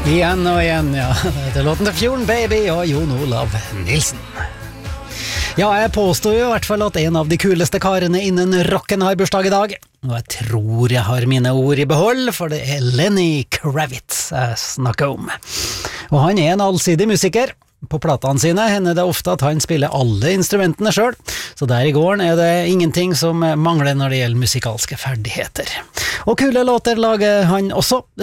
Igjen og igjen, ja. Det er låten til Fjorden Baby og Jon Olav Nilsen. Ja, jeg påstår jo i hvert fall at en av de kuleste karene innen rocken har bursdag i dag. Og jeg tror jeg har mine ord i behold, for det er Lenny Kravitz jeg snakker om. Og han er en allsidig musiker. På platene sine hender det ofte at han spiller alle instrumentene selv, så der i gården er det ingenting som mangler når det gjelder musikalske ferdigheter. Og kule låter lager han også.